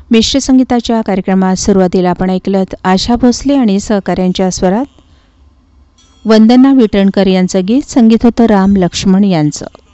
मिश्र संगीताच्या कार्यक्रमात सुरुवातीला आपण ऐकलत आशा भोसले आणि सहकाऱ्यांच्या स्वरात वंदना विटणकर यांचं गीत. संगीत होतं राम लक्ष्मण यांचं.